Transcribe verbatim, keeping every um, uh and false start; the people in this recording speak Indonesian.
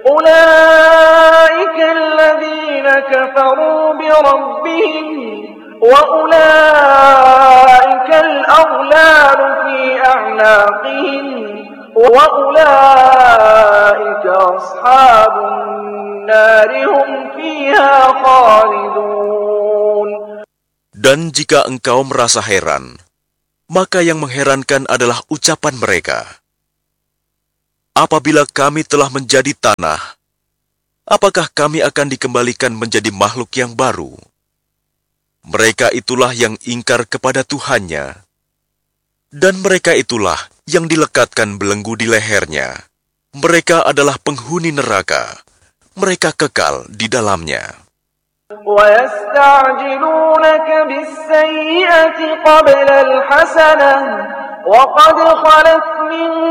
أولئك الذين كفروا بربهم وأولئك الأغلال في أعناقهم وأولئك أصحاب النار هم فيها خالدون. Dan jika engkau merasa heran, maka yang mengherankan adalah ucapan mereka. Apabila kami telah menjadi tanah, apakah kami akan dikembalikan menjadi makhluk yang baru? Mereka itulah yang ingkar kepada Tuhannya, dan mereka itulah yang dilekatkan belenggu di lehernya. Mereka adalah penghuni neraka, mereka kekal di dalamnya. وَيَسْتَعْجِلُونَكَ بِالسَّيِّئَةِ قَبْلَ الْحَسَنَةِ وَقَدْ خَلَتْ مِنْ